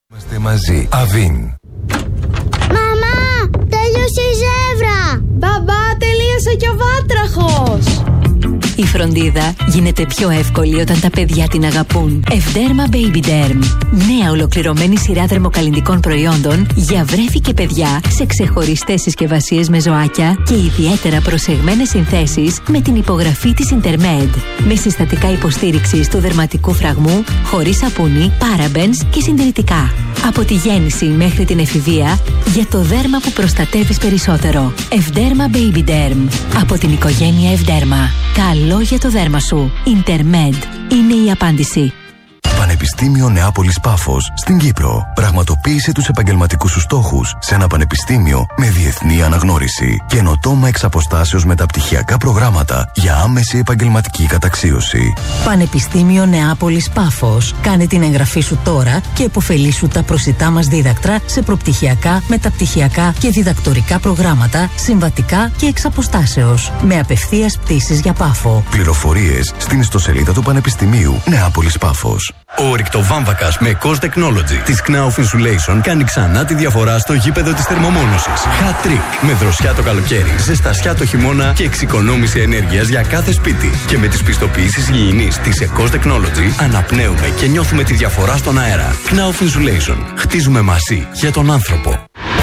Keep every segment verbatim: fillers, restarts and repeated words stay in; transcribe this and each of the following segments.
Είμαστε μαζί. Αβίν. Μαμά, τέλειωσε η ζεύρα. Μπαμπά, τελείωσε και ο βάτραχος. Η φροντίδα γίνεται πιο εύκολη όταν τα παιδιά την αγαπούν. Ευδέρμα Baby Derm. Νέα ολοκληρωμένη σειρά δερμοκαλλυντικών προϊόντων για βρέφη και παιδιά σε ξεχωριστές συσκευασίες με ζωάκια και ιδιαίτερα προσεγμένες συνθέσεις με την υπογραφή της Intermed. Με συστατικά υποστήριξης του δερματικού φραγμού, χωρίς σαπούνι, parabens και συντηρητικά. Από τη γέννηση μέχρι την εφηβεία, για το δέρμα που προστατεύεις περισσότερο. Ευδέρμα Baby Derm. Από την οικογένεια Ευδέρμα. Καλό για το δέρμα σου. Intermed είναι η απάντηση. Πανεπιστήμιο Νεάπολης Πάφος στην Κύπρο. Πραγματοποίησε τους επαγγελματικούς σου στόχους σε ένα πανεπιστήμιο με διεθνή αναγνώριση. Καινοτόμα εξ αποστάσεως μεταπτυχιακά προγράμματα για άμεση επαγγελματική καταξίωση. Πανεπιστήμιο Νεάπολης Πάφος. Κάνε την εγγραφή σου τώρα και επωφελήσου τα προσιτά μας δίδακτρα σε προπτυχιακά, μεταπτυχιακά και διδακτορικά προγράμματα, συμβατικά και εξ αποστάσεως. Με απευθείας πτήσεις για Πάφο. Πληροφορίες στην ιστοσελίδα του Πανεπιστημίου Νεάπολης Πάφος. Ο ρηκτοβάμβακας με Cost Technology της Knauf Insulation κάνει ξανά τη διαφορά στο γήπεδο της θερμομόνωσης. Hat trick με δροσιά το καλοκαίρι, ζεστασιά το χειμώνα και εξοικονόμηση ενέργειας για κάθε σπίτι. Και με τις πιστοποιήσεις υγιεινής της Cost Technology αναπνέουμε και νιώθουμε τη διαφορά στον αέρα. Knauf Insulation. Χτίζουμε μαζί για τον άνθρωπο.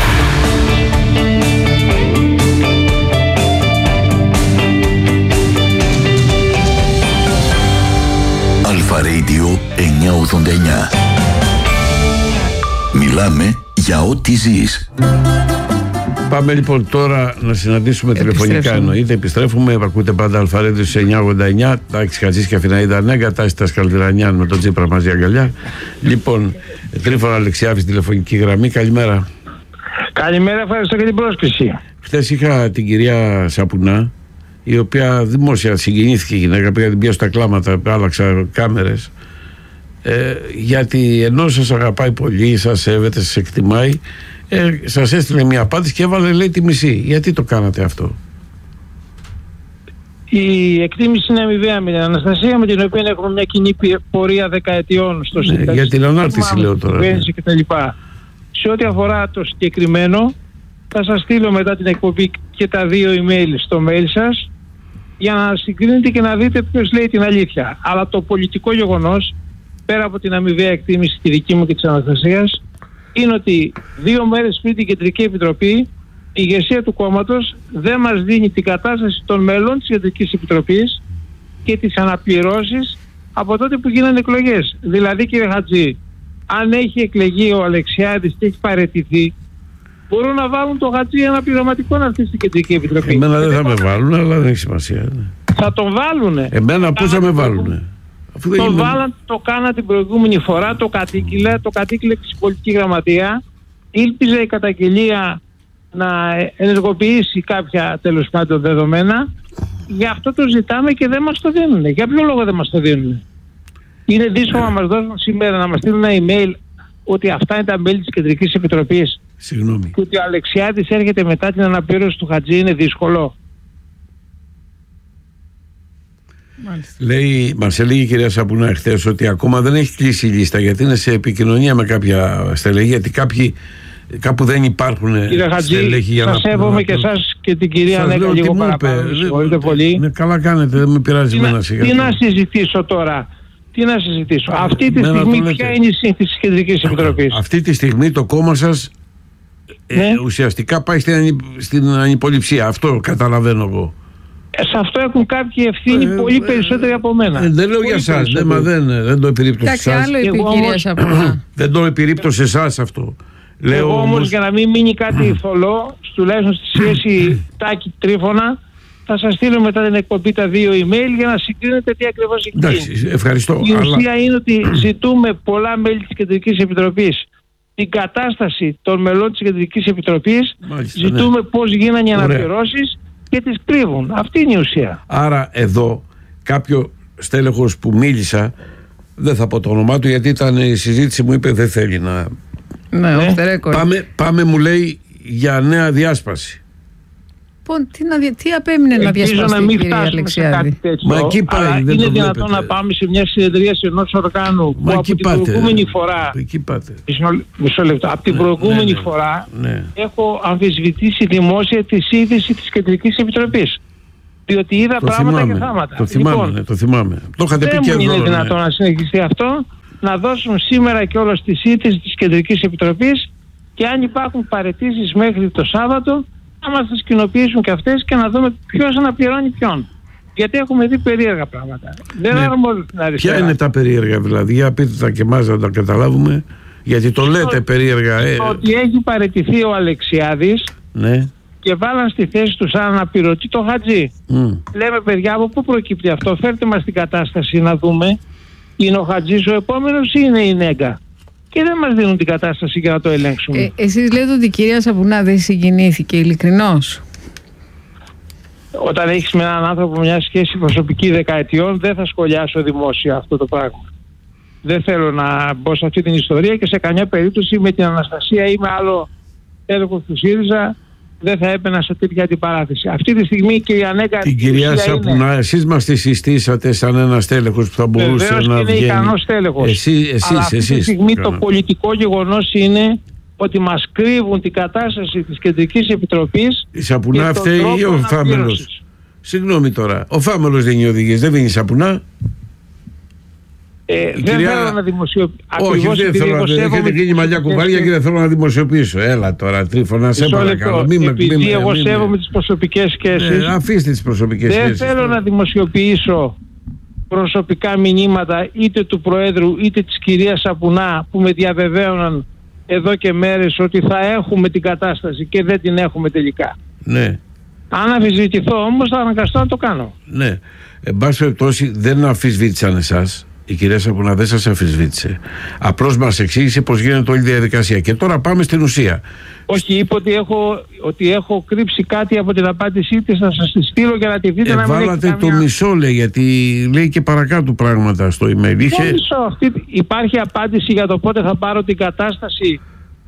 Αλφα Radio εννιακόσια ογδόντα εννιά. Μιλάμε για ό,τι ζεις. Πάμε λοιπόν τώρα να συναντήσουμε τηλεφωνικά. Εννοείται, επιστρέφουμε. Ακούτε πάντα Αλφα Radio σε εννιακόσια ογδόντα εννιά. Τάξη Χατζής και Αφιναίδα Νέγκα. Τάση τα Σκαλτηρανιάν με τον Τσίπρα μαζί αγκαλιά. Λοιπόν, Τρίφωνα Αλεξιάδη, τηλεφωνική γραμμή. Καλημέρα. Καλημέρα, ευχαριστώ για την πρόσκληση. Χθες είχα την κυρία Σαπουνά, η οποία δημόσια συγκινήθηκε η γυναίκα, πήγα την πιάσω στα κλάματα, άλλαξα κάμερες, ε, γιατί ενώ σας αγαπάει πολύ, σας σέβεται, σας εκτιμάει, ε, σας έστειλε μια απάντηση και έβαλε, λέει, τη μισή. Γιατί το κάνατε αυτό? Η εκτίμηση είναι αμοιβαία με την Αναστασία, με την οποία έχουμε μια κοινή πορεία δεκαετιών στο ναι, σύνταξη. για την ανάρτηση λέω τώρα. Ναι. Και τα λοιπά. Σε ό,τι αφορά το συγκεκριμένο, θα σας στείλω μετά την εκπομπή και τα δύο email στο mail σας, για να συγκρίνετε και να δείτε ποιος λέει την αλήθεια. Αλλά το πολιτικό γεγονός, πέρα από την αμοιβαία εκτίμηση τη δική μου και της Αναστασίας, είναι ότι δύο μέρες πριν την Κεντρική Επιτροπή, η ηγεσία του κόμματος δεν μας δίνει την κατάσταση των μελών της Κεντρικής Επιτροπής και τις αναπληρώσεις από τότε που γίνανε εκλογές. Δηλαδή, κύριε Χατζή, αν έχει εκλεγεί ο Αλεξιάδης και έχει παραιτηθεί, μπορούν να βάλουν το Χατζή ένα πληρωματικό να έρθει στην Κεντρική Επιτροπή. Εμένα δεν θα με βάλουν, αλλά δεν έχει σημασία. Ναι. Θα τον βάλουνε. Εμένα πώς θα με βάλουνε? Αφού το είναι... βάλαν, το κάνα την προηγούμενη φορά, το κατήγγειλε, το κατήγγειλε και στην πολιτική γραμματεία. Ήλπιζε η καταγγελία να ενεργοποιήσει κάποια τέλος πάντων δεδομένα. Γι' αυτό το ζητάμε και δεν μας το δίνουν. Για ποιο λόγο δεν μας το δίνουν? Είναι δύσκολο να μας δώσουν σήμερα, να μας στείλουν ένα email ότι αυτά είναι τα μέλη της Κεντρικής Επιτροπής. Συγγνώμη. Και ότι ο Αλεξιάδης έρχεται μετά την αναπλήρωση του Χατζή, είναι δύσκολο. Μάλιστα. Λέει, μας έλεγε η κυρία Σαπουνά εχθές ότι ακόμα δεν έχει κλείσει η λίστα, γιατί είναι σε επικοινωνία με κάποια στελέχη, γιατί κάποιοι κάπου δεν υπάρχουν στελέχη για να... Σας σέβομαι και εσάς και την κυρία Νέκα λίγο παραπάνω. Συγχωρείτε πολύ. Ναι, καλά κάνετε, δεν με πειράζει εμένα σιγά. Τι να συζητήσω τώρα? Τι να συζητήσω? Αυτή τη στιγμή ποια είναι η σύνθεση της Κεντρικής Επιτροπής? Αυτή τη στιγμή το κόμμα σας ναι. ε, ουσιαστικά πάει στην, στην ανυποληψία. Αυτό καταλαβαίνω εγώ. Σε αυτό έχουν κάποιοι ευθύνη ε, πολύ ε, περισσότεροι από μένα. Ε, δεν λέω για εσάς, δεν, δεν, δεν το επιρρύπτω σε εσάς. Άλλο είπε η κυρία Σαπουνά. Δεν το επιρρύπτω σε εσάς αυτό. Λέω εγώ όμως, όμως για να μην μείνει κάτι θολό, τουλάχιστον στη σχέση Τάκη Τρίφωνα, θα σας στείλω μετά την εκπομπή τα δύο email για να συγκρίνετε τι ακριβώς έχει γίνει. Εντάξει, ευχαριστώ. Η ουσία αλλά... είναι ότι ζητούμε πολλά μέλη της Κεντρικής Επιτροπής την κατάσταση των μελών της Κεντρικής Επιτροπής. Μάλιστα, ζητούμε ναι. πώς γίνανε οι αναπληρώσεις και τις κρύβουν. Αυτή είναι η ουσία. Άρα εδώ κάποιο στέλεχος που μίλησα, δεν θα πω το όνομά του γιατί ήταν η συζήτηση, μου είπε δεν θέλει να... Ναι, ναι. Πάμε, πάμε μου λέει για νέα διάσπαση. Λοιπόν, τι, να, τι απέμεινε να διασπαστεί, να κυρία Αλεξιάδη? Μα εκεί πάει, αλλά δεν είναι το δυνατόν βλέπετε. να πάμε σε μια συνεδρίαση ενός οργάνου Μα που εκεί από την πάτε, προηγούμενη ρε. φορά. Εκεί πάτε. Μισό, μισό λεπτό. Από την Ναι, προηγούμενη ναι, ναι. φορά Ναι. έχω αμφισβητήσει δημόσια τη σύνθεση της Κεντρικής Επιτροπής. Διότι είδα Το πράγματα θυμάμαι. και θάματα. Το θυμάμαι, Λοιπόν, ναι, το θυμάμαι. Το είχατε πει δεν και μου εδώ. είναι ναι. δυνατόν να συνεχιστεί αυτό, να δώσουν σήμερα και όλο τη σύνθεση της Κεντρικής Επιτροπής και αν υπάρχουν παραιτήσεις μέχρι το Σάββατο, να μας τις κοινοποιήσουν και αυτές και να δούμε ποιος αναπληρώνει ποιον. Γιατί έχουμε δει περίεργα πράγματα. Δεν Ναι. αρμόζουν την αριστερά. Ποια είναι τα περίεργα δηλαδή, για πείτε τα και εμάς να τα καταλάβουμε, γιατί το λέτε περίεργα. Ε, Ότι έχει παραιτηθεί ο Αλεξιάδης ναι. και βάλαν στη θέση του σαν αναπληρωτή το Χατζή. Μμ. Λέμε, παιδιά, από πού προκύπτει αυτό? Φέρτε μας την κατάσταση να δούμε. Είναι ο Χατζής ο επόμενος ή είναι η Νέγκα? Και δεν μας δίνουν την κατάσταση για να το ελέγξουμε. Ε, εσείς λέτε ότι η κυρία Σαπουνά δεν συγκινήθηκε, ειλικρινώς? Όταν έχεις με έναν άνθρωπο μια σχέση προσωπική δεκαετιών, δεν θα σχολιάσω δημόσια αυτό το πράγμα. Δεν θέλω να μπω σε αυτή την ιστορία και σε καμιά περίπτωση με την Αναστασία ή με άλλο έλεγχο του ΣΥΡΙΖΑ δεν θα έπαινα σε τέτοια αντιπαράθεση. Αυτή τη στιγμή και η Ανέκα. Την κυρία Σαπουνά, εσείς μας τη συστήσατε σαν ένα τέλεχος που θα μπορούσε βεβαίως να και είναι βγαίνει. ικανός τέλεχος. Εσύ, εσείς, Αλλά αυτή εσείς. τη στιγμή το Καλά. πολιτικό γεγονός είναι ότι μας κρύβουν την κατάσταση της Κεντρικής Επιτροπής. Η Σαπουνά και τον φταίει τρόπο ή ο αναπλήρωσης. Φάμελος? Συγγνώμη τώρα, ο Φάμελος δεν είναι οδηγής, δεν δίνει Σαπουνά. Ε, δεν κυρία... θέλω να δημοσιοποιήσω. Όχι, δεν θέλω να δω. Έχετε γίνει μαλλιά κουβάρια και δεν θέλω να δημοσιοποιήσω. Έλα τώρα, Τρίφωνα, σε παρακαλώ. Μη με Επειδή μη με- εγώ μη με- σέβομαι τις προσωπικές σχέσεις, Ε, αφήστε τις προσωπικές δεν σχέσεις. θέλω τώρα. να δημοσιοποιήσω προσωπικά μηνύματα είτε του Προέδρου είτε της κυρίας Σαπουνά που με διαβεβαίωναν εδώ και μέρες ότι θα έχουμε την κατάσταση και δεν την έχουμε τελικά. Ναι, Αν αμφισβητηθώ όμως θα αναγκαστώ να το κάνω. ναι. Εν πάση περιπτώσει δεν αμφισβήτησαν εσάς. Η κυρία Σαπουνά δεν σας αμφισβήτησε. Απλώς μας εξήγησε πώς γίνεται όλη η διαδικασία. Και τώρα πάμε στην ουσία. Όχι, είπε ότι έχω, ότι έχω κρύψει κάτι από την απάντησή της, να σας τη στείλω για να τη δείτε. Ε, να μην έχει βάλατε καμιά... το μισό, λέει, γιατί λέει και παρακάτω πράγματα στο email. Είχε... Το μισό, αυτή, υπάρχει απάντηση για το πότε θα πάρω την κατάσταση.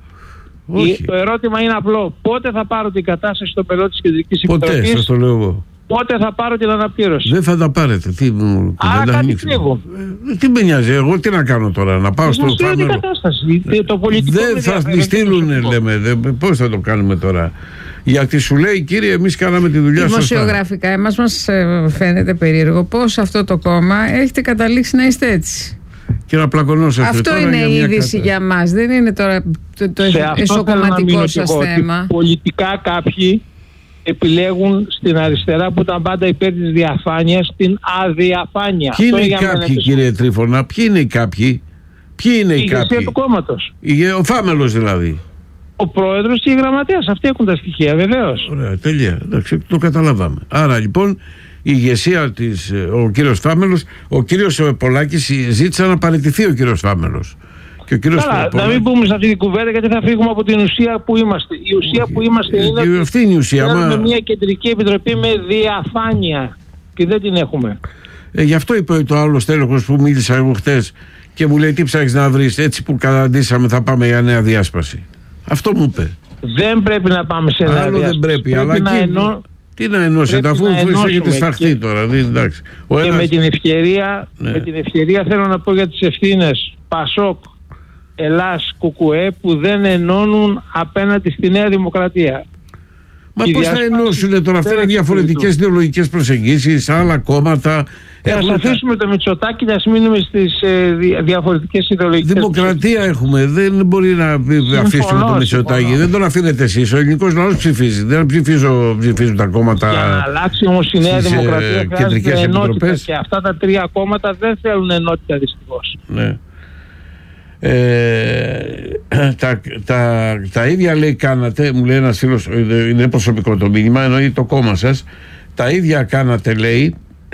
Όχι. Το ερώτημα είναι απλό. Πότε θα πάρω την κατάσταση στον πελώτη της Κεντρικής Ποτέ, Επιτροπής? σας το λέω εγώ. Πότε θα πάρω την αναπλήρωση? Δεν θα τα πάρετε. Τι, μου- Άρα δεν τα κάτι ανοίξουμε. κρύβω. Ε, τι με νοιάζει, εγώ τι να κάνω τώρα, να πάω στο Μου στείλω την Φάμελο. κατάσταση. Το πολιτικό Δεν με θα ενδιαφέρει, τη στείλουν, το προσωπικό. λέμε. Δεν- Πώς θα το κάνουμε τώρα? Γιατί σου λέει, κύριε, εμείς κάναμε τη δουλειά σωστά. Δημοσιογραφικά, εμάς μας ε, φαίνεται περίεργο πώς αυτό το κόμμα έχετε καταλήξει να είστε έτσι. Και να πλακωνόσαστε. Αυτό τώρα είναι για η μια είδηση κατάσταση. για μας. Δεν είναι τώρα το, το Σε αυτό θέλω να εσωκομματικό μείνω κι σας εγώ, ότι θέμα. πολιτικά κάποιοι επιλέγουν στην αριστερά που ήταν πάντα υπέρ της διαφάνειας την αδιαφάνεια. Ποιοι Αυτό είναι οι για μένα κάποιοι, είναι κύριε Τρίφωνα, ποιοι είναι οι κάποιοι? Ποιοι είναι η οι ηγεσία κάποιοι? του κόμματος. Η- Ο Φάμελος δηλαδή. Ο πρόεδρος και η γραμματέας. Αυτοί έχουν τα στοιχεία, βεβαίως. Ωραία, τελεία. Εντάξει, το καταλάβαμε. Άρα λοιπόν η ηγεσία της, ε, ο κύριος Φάμελος, ο κύριος ε, Πολάκης ζήτησε να παραιτηθεί ο κύριος Φάμελος. Και ο κύριος Καλά, να Πολάκης- μην πούμε σε αυτή την κουβέντα γιατί θα φύγουμε από την ουσία που είμαστε. Η ουσία που είμαστε Ε, είναι και ότι αυτή είναι η ουσία. θέλουμε Μα, μια κεντρική επιτροπή με διαφάνεια και δεν την έχουμε. ε, γι' αυτό είπε το άλλο τέλεχος που μίλησα εγώ χτες και μου λέει τι ψάχνεις να βρεις, έτσι που καταντήσαμε θα πάμε για νέα διάσπαση. Αυτό μου είπε. Δεν πρέπει να πάμε σε ένα Άλλο δεν πρέπει, αλλά να και... ενώ... Τι να ενώσετε, πρέπει αφού να έχετε ενώσουμε σφαχτεί και- τώρα. Δεν, εντάξει. Ο Και ένας... με την, ευκαιρία, Ναι. με την ευκαιρία θέλω να πω για τις ευθύνες Πασόκ, Ελλάς, Κουκουέ που δεν ενώνουν απέναντι στη Νέα Δημοκρατία. Μα η πώς θα διάσπαση ενώσουν τώρα, αυτά δεν είναι διαφορετικές εξυπηρετούν. ιδεολογικές προσεγγίσεις, άλλα κόμματα. Και ας Έχουμε τα- αφήσουμε το Μητσοτάκη και ας μείνουμε στις ε, δι- διαφορετικές ιδεολογικές. Δημοκρατία έχουμε, δεν μπορεί να πει- αφήσουμε το Μητσοτάκη. συμφωνώ. Δεν τον αφήνετε εσείς. Ο ελληνικός λαός ψηφίζει. Δεν ψηφίζω, ψηφίζουν τα κόμματα. Για να αλλάξει όμως η Νέα στις, ε, Δημοκρατία κεντρικές χρειάζεται ενότητα επιτροπές. και αυτά τα τρία κόμματα δεν θέλουν ενότητα δυστυχώς. Ναι. Ε, τα, τα, τα ίδια λέει κάνατε, μου λέει ένας φίλος, είναι προσωπικό το μήνυμα, εννοεί το κόμμα σας, τα ίδια κάνατε λέει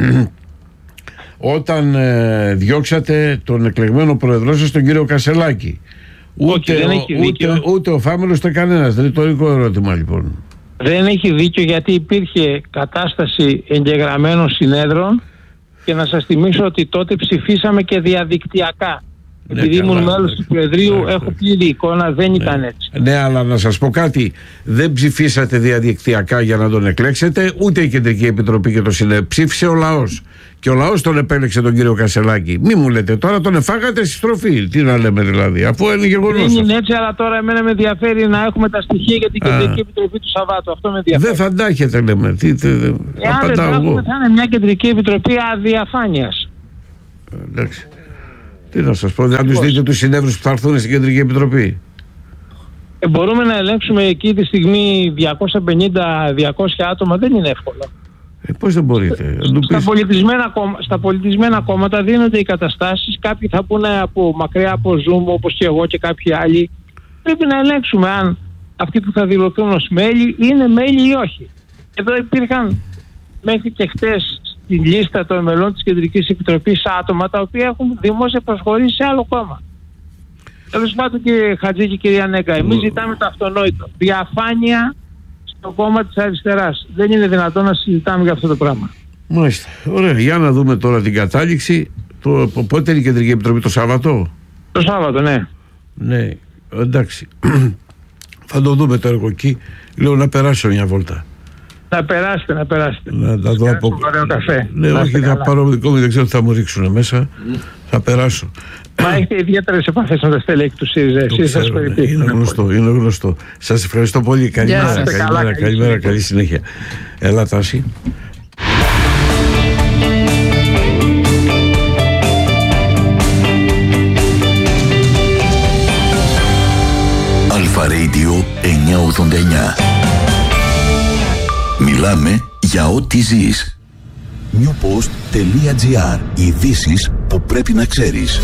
όταν ε, διώξατε τον εκλεγμένο πρόεδρό σας τον κύριο Κασελάκη. Ούτε, Όχι, δεν ο- έχει ούτε, δίκιο. ούτε ο Φάμελος ούτε κανένας. Ρητορικό ερώτημα λοιπόν. Δεν έχει δίκιο γιατί υπήρχε κατάσταση εγγεγραμμένων συνέδρων και να σας θυμίσω ότι τότε ψηφίσαμε και διαδικτυακά. Ναι, επειδή ήμουν καλά, μέλος ναι. του Προεδρείου, Ναι, έχω πλήρη εικόνα, δεν ναι. ήταν έτσι. Ναι, αλλά να σας πω κάτι. Δεν ψηφίσατε διαδικτυακά για να τον εκλέξετε, ούτε η Κεντρική Επιτροπή και το ΣΥΝΕΠ. Ψήφισε ο λαός. Και ο λαός τον επέλεξε τον κύριο Κασελάκη. Μη μου λέτε τώρα τον εφάγατε στη στροφή. Τι να λέμε δηλαδή, αφού είναι γεγονός. Δεν είναι έτσι, αλλά τώρα εμένα με ενδιαφέρει να έχουμε τα στοιχεία για την Κεντρική Επιτροπή του Σαββάτου. Αυτό με ενδιαφέρει. Δεν θα τα έχετε, λέμε. Τι, τι, τι, Εάν δεν απαντάω τα έχουμε, εγώ. θα είναι μια Κεντρική Επιτροπή αδιαφάνειας. Εντάξει. Τι να σας πω, αν τους δείτε τους συνεύρους που θα έρθουν στην Κεντρική Επιτροπή. Ε, μπορούμε να ελέγξουμε εκεί τη στιγμή διακόσια πενήντα διακόσια άτομα, δεν είναι εύκολο. Ε, πώς δεν μπορείτε. Στα πολιτισμένα, κόμμα, στα πολιτισμένα κόμματα δίνονται οι καταστάσεις. Κάποιοι θα πούνε από μακριά από Zoom, όπως και εγώ και κάποιοι άλλοι. Πρέπει να ελέγξουμε αν αυτοί που θα δηλωθούν ως μέλη είναι μέλη ή όχι. Εδώ υπήρχαν μέχρι και χτες στη λίστα των μελών της Κεντρικής Επιτροπής άτομα τα οποία έχουν δημόσια προσχωρήσει σε άλλο κόμμα. Τέλος πάντων, κύριε Χατζή και κυρία Νέκα, εμείς ζητάμε το αυτονόητο. Διαφάνεια στο κόμμα της αριστεράς. Δεν είναι δυνατόν να συζητάμε για αυτό το πράγμα. Μάλιστα. Ωραία. Για να δούμε τώρα την κατάληξη. Το, πότε είναι η Κεντρική Επιτροπή, το Σάββατο? Το Σάββατο, ναι. Ναι, εντάξει. Θα το δούμε το έργο εκεί. Λέω να περάσω μια βόλτα. Να περάσετε, να περάσετε. Να τα δω από καφέ. Ναι, να όχι, θα πάρω δικό μου, δεν ξέρω τι θα μου ρίξουν μέσα. Mm. Θα περάσω. Μα έχετε ιδιαίτερες επαφές με τα στελέχη του ΣΥΡΙΖΑ. Εσείς σας ναι, είναι γνωστό, είναι γνωστό. Σας ευχαριστώ πολύ. Καλημέρα, καλημέρα, καλημέρα, καλημέρα, καλή συνέχεια. Έλα, Τάση. Αλφα Radio εννιακόσια ογδόντα εννιά. Μιλάμε για ό,τι ζεις. newpost.gr. Ειδήσεις που πρέπει να ξέρεις.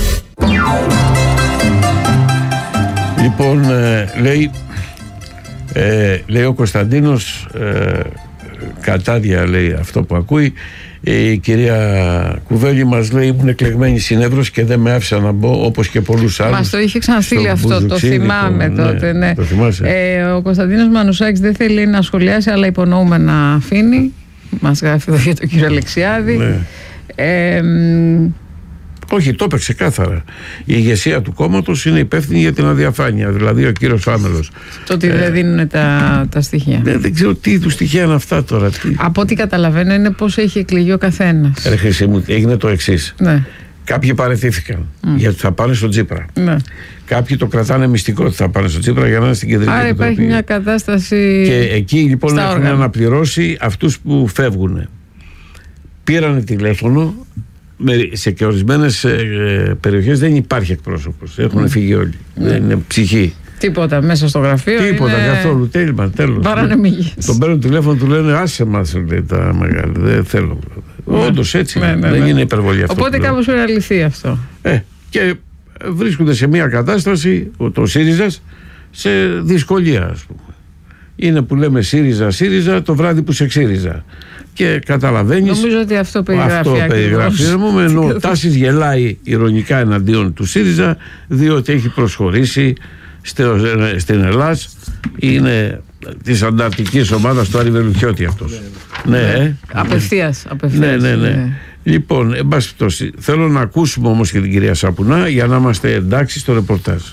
Λοιπόν, ε, λέει, ε, λέει ο Κωνσταντίνος, ε, κατάδια λέει αυτό που ακούει, η κυρία Κουβέλη μας λέει ήμουν εκλεγμένη συνεύρος και δεν με άφησα να μπω όπως και πολλούς άλλους. Μας το είχε ξαναστείλει αυτό, το θυμάμαι ναι, τότε. Ναι. Το θυμάσαι. Ε, ο Κωνσταντίνος Μανουσάκης δεν θέλει να σχολιάσει, αλλά υπονοούμε να αφήνει. Μας γράφει εδώ για τον κύριο Αλεξιάδη. Ναι. Ε, Όχι, το είπε ξεκάθαρα. Η ηγεσία του κόμματος είναι υπεύθυνη για την αδιαφάνεια, δηλαδή ο κύριος Φάμελος. Το ότι ε, δεν δίνουν τα, τα στοιχεία. Ναι, δεν ξέρω τι είδους στοιχεία είναι αυτά τώρα. Τι... Από ό,τι καταλαβαίνω είναι πώς έχει εκλεγεί ο καθένας. Ρε Χρυσή μου, έγινε το εξής. Ναι. Κάποιοι παραιτήθηκαν mm. γιατί θα πάνε στο Τσίπρα. Ναι. Κάποιοι το κρατάνε μυστικό ότι θα πάνε στο Τσίπρα για να είναι στην Κεντρική Άρα Επιτροπή. υπάρχει μια κατάσταση. Και εκεί λοιπόν έχουν όργανα. Αναπληρώσει αυτούς που φεύγουν. Πήρανε τηλέφωνο. Σε και ορισμένες ε, περιοχές δεν υπάρχει εκπρόσωπος. Έχουν mm. φύγει όλοι. Mm. Δεν είναι ψυχή. Τίποτα μέσα στο γραφείο. Τίποτα είναι... καθόλου. Τέλμα, τέλος. Παρανομίες. Τον παίρνουν τηλέφωνο, του λένε άσε μας, λέει, τα μεγάλα. Δεν θέλω. Ναι. Όντως έτσι. Ναι, ναι, δεν ναι. είναι υπερβολή αυτό. Οπότε κάπως πρέπει να λυθεί αυτό. Ε, και βρίσκονται σε μια κατάσταση, το ΣΥΡΙΖΑ, σε δυσκολία, ας πούμε. Είναι που λέμε ΣΥΡΙΖΑ, ΣΥΡΙΖΑ το βράδυ που σε ξύριζα. Και καταλαβαίνεις. Νομίζω ότι αυτό περιγράφει. Αυτό περιγράφει. Ενώ ο Τάσης γελάει ηρωνικά εναντίον του ΣΥΡΙΖΑ, διότι έχει προσχωρήσει στην Ελλάς. Είναι της ανταρτικής ομάδας του Άρη Βελουχιώτη αυτός. Ναι, ναι, ναι. Απευθείας. Ναι, ναι, ναι. Λοιπόν, εν πάση περιπτώσει, θέλω να ακούσουμε όμως και την κυρία Σαπουνά για να είμαστε εντάξει στο ρεπορτάζ.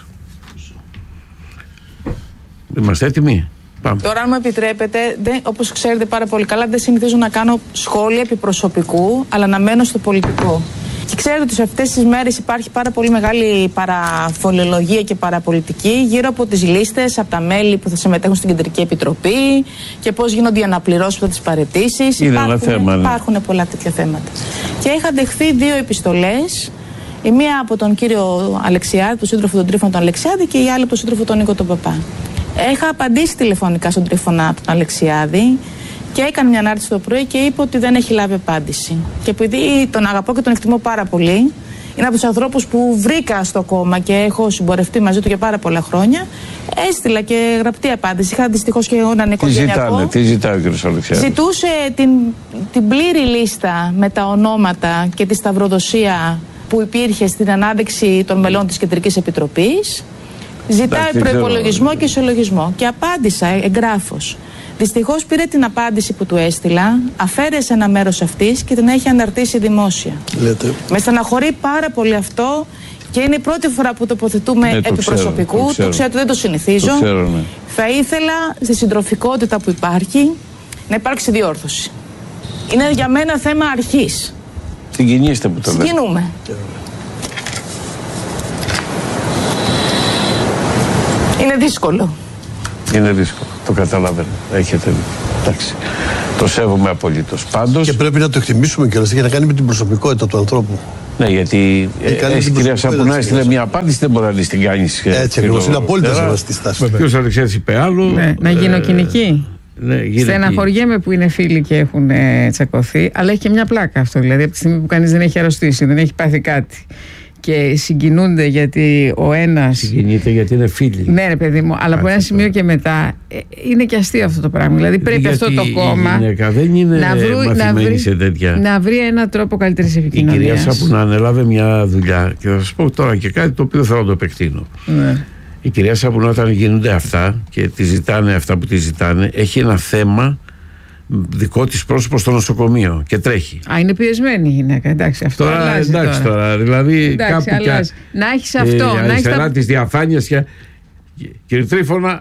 Είμαστε έτοιμοι? Πάμε. Τώρα, αν μου επιτρέπετε, όπως ξέρετε πάρα πολύ καλά, δεν συνηθίζω να κάνω σχόλια επί προσωπικού, αλλά να μένω στο πολιτικό. Και ξέρετε ότι σε αυτές τις μέρες υπάρχει πάρα πολύ μεγάλη παραφολολογία και παραπολιτική γύρω από τις λίστες, από τα μέλη που θα συμμετέχουν στην Κεντρική Επιτροπή και πώς γίνονται οι αναπληρώσεις από τις παραιτήσεις. Είναι υπάρχουν, ένα θέμα, ναι. Υπάρχουν πολλά τέτοια θέματα. Και είχα δεχθεί δύο επιστολές. Η μία από τον κύριο Αλεξιάδη, τον σύντροφο των Τρίφωνα τον Αλεξιάδη, και η άλλη από τον σύντροφο τον Νίκο τον Παπά. Είχα απαντήσει τηλεφωνικά στον Τρίφωνα τον Αλεξιάδη και έκανε μια ανάρτηση το πρωί και είπε ότι δεν έχει λάβει απάντηση. Και επειδή τον αγαπώ και τον εκτιμώ πάρα πολύ, είναι από τους ανθρώπους που βρήκα στο κόμμα και έχω συμπορευτεί μαζί του για πάρα πολλά χρόνια, έστειλα και γραπτή απάντηση. Είχα δυστυχώς και εγώ έναν οικογενειακό. Τι ζητάνε, τι ζητάει ο κ. Αλεξιάδης? Ζητούσε την, την πλήρη λίστα με τα ονόματα και τη σταυροδοσία που υπήρχε στην ανάδειξη των μελών της Κεντρικής Επιτροπής. Ζητάει προϋπολογισμό και ισολογισμό. Και απάντησα εγγράφως. Δυστυχώς πήρε την απάντηση που του έστειλα, αφαίρεσε ένα μέρος αυτής και την έχει αναρτήσει δημόσια. Λέτε. Με στεναχωρεί πάρα πολύ αυτό, Και είναι η πρώτη φορά που τοποθετούμε Ναι, επί το ξέρω, προσωπικού. το Το, ξέρω. ξέρω, δεν το συνηθίζω. Το ξέρω, ναι. Θα ήθελα στη συντροφικότητα που υπάρχει να υπάρξει διόρθωση. Είναι για μένα θέμα αρχής. Συγκινήστε που το λέτε. Συγκινούμε. Είναι δύσκολο. Είναι δύσκολο. Το καταλαβαίνω. Έχετε δίκιο. Εντάξει. Το σέβομαι απολύτως. Πάντως. Και πρέπει να το εκτιμήσουμε κιόλας, για να κάνει με την προσωπικότητα του ανθρώπου. Ναι, γιατί Ε, κάνει η την κυρία προσωπικότητα Σαπουνά της έστειλε κυρίας. μια απάντηση, δεν μπορεί να της την κάνει. Έτσι ακριβώς. Είναι απόλυτα σεβαστή στάση. Ο κ. Αλεξιάδης είπε άλλο. Ναι, να γίνω κοινική. Ναι, γίνει Στεναχωριέμαι που είναι φίλοι και έχουν ε, τσακωθεί, αλλά έχει και μια πλάκα αυτό. Δηλαδή, από τη στιγμή που κανείς δεν έχει αρρωστήσει, δεν έχει πάθει κάτι και συγκινούνται γιατί ο ένας. Συγκινείται γιατί είναι φίλοι. Ναι, ρε παιδί μου, αλλά από ένα σημείο και μετά ε, είναι και αστείο αυτό το πράγμα. Δηλαδή, πρέπει Γιατί αυτό το κόμμα. Η γυναίκα δεν είναι να βρει, να, μαθημένη βρει, σε τέτοια. να βρει έναν τρόπο καλύτερης Η επικοινωνίας. κυρία Σαπουνά ανέλαβε μια δουλειά και θα σας πω τώρα και κάτι το οποίο θέλω να το επεκτείνω. Ναι. Η κυρία Σαπουνά, όταν γίνονται αυτά και τη ζητάνε αυτά που τη ζητάνε, έχει ένα θέμα δικό της πρόσωπο στο νοσοκομείο και τρέχει. Α, είναι πιεσμένη η γυναίκα. Εντάξει, αυτό Τώρα, αλλάζει εντάξει τώρα. τώρα, δηλαδή Εντάξει, κάπου αλλάζει. και, Να έχεις αυτό, ε, να έχεις αριστερά τα- της διαφάνειας και, κύριε Τρίφωνα,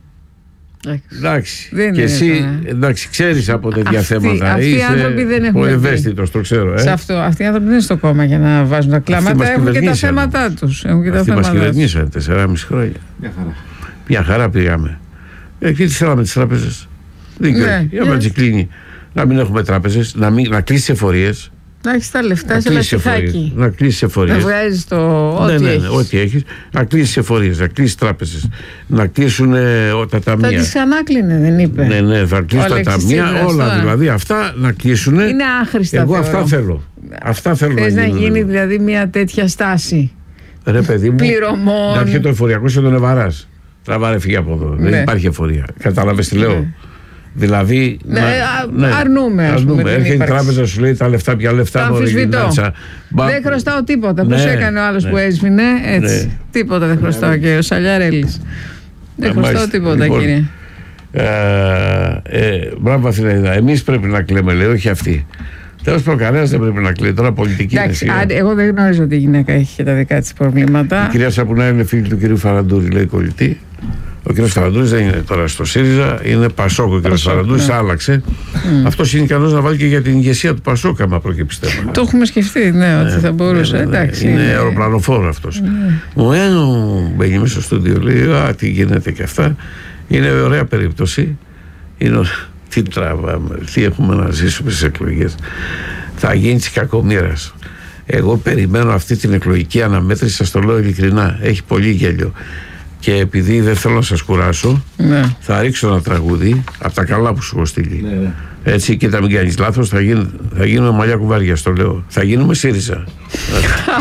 εντάξει, Δεν και είναι εσύ τώρα. εντάξει, ξέρεις από τέτοια Αυτοί- θέματα, αυτοί οι άνθρωποι δεν έχουν ο δει. ευαίσθητος, το ξέρω. Ε. Σε αυτό, αυτοί οι άνθρωποι δεν είναι στο κόμμα για να βάζουν τα κλάματα. μας Έχουν και τα κυβερνήσανε. θέματα τους. Έχουν και τα Αυτοί μας θέματα τους. κυβερνήσανε τεσσεράμισι χρόνια. Μια χαρά. Μια χαρά πήγαμε. Εκεί τι θέλαμε τις τράπεζες. Δίκιο. Ναι, Για ναι. να τις κλείνει. Να μην έχουμε τράπεζες, να, μην, να κλείσει εφορίες. Να έχεις τα λεφτά Να σε ένα κλείσει εφορίες. στιχάκι. Να κλείσει Να εφορίες. βγάζεις το Ναι, ό,τι ναι, ναι, έχεις. ό,τι έχεις. Να κλείσει εφορίες, να κλείσει τράπεζες. Να κλείσουν ε, ο- τα Θα ταμεία. τις ανάκλινε, δεν είπε. Ναι, ναι, θα κλείσουν Ο τα Αλέξης ταμεία, Τσίπρας όλα τώρα. δηλαδή. Αυτά να κλείσουν. Είναι άχρηστα, Εγώ θεωρώ. αυτά θέλω. Αυτά θέλω Θες να να γίνουν. γίνει δηλαδή μια τέτοια στάση Ρε παιδί μου, πληρωμών. να πιει το εφοριακό σε τον Ευαράς. Τραβάρε, φύγει από εδώ. Ναι. Δεν υπάρχει εφορία. Κατάλαβες τι λέω. Δηλαδή. Ναι, να- α- αρνούμε, ας πούμε, την Έρχεται η ύπαρξη. τράπεζα, σου λέει τα λεφτά, πια λεφτά. Το μωρέ, αμφισβητώ. γυνάτσα. Μπα- Δεν χρωστάω τίποτα. Πώς Ναι, έκανε ο άλλος ναι. που έσβηνε, έτσι. Ναι. Τίποτα δεν χρωστάω, και ο Σαλιαρέλης. Δεν Α, χρωστάω μάλιστα. τίποτα, Λοιπόν, κύριε. Ε, ε, μπράβο, Αθηναίδα. Εμείς πρέπει να κλαίμε, λέει, όχι αυτοί. Τέλος πάντων, κανένας δεν πρέπει να κλαίει. Τώρα πολιτική είναι. Εντάξει, σιγά. άντε, εγώ δεν γνωρίζω ότι η γυναίκα έχει και τα δικά της προβλήματα. Η κυρία Σαπουνά είναι φίλη του κυρίου Φαραντούρη, λέει κολλητή. Ο κύριος Φαραντούρης δεν είναι τώρα στο ΣΥΡΙΖΑ, είναι Πασόκ. Ο κύριος Φαραντούρης ναι. άλλαξε. Αυτός είναι ικανός να βάλει και για την ηγεσία του Πασόκ, άμα προκύψει θέμα. Το έχουμε σκεφτεί, ναι, ότι θα μπορούσε. Ναι, ναι, ναι. Εντάξει, είναι είναι- αεροπλανοφόρο αυτός. Μου ένω μπαίνει μέσα στο στούντιο, λέει, α, τι γίνεται και αυτά. Είναι ωραία περίπτωση. Είναι, ο- τι τραβάμε, τι έχουμε να ζήσουμε στις εκλογές. Θα γίνει της κακομοίρας. Εγώ περιμένω αυτή την εκλογική αναμέτρηση, σας το λέω ειλικρινά. Έχει πολύ γέλιο. Και επειδή δεν θέλω να σας κουράσω, Ναι. θα ρίξω ένα τραγούδι από τα καλά που σου έχω στείλει. Ναι, ναι. Έτσι, κοίτα, μην κάνεις λάθος, θα, γίν, θα γίνουμε μαλλιά κουβάρια, στο λέω. Θα γίνουμε ΣΥΡΙΖΑ.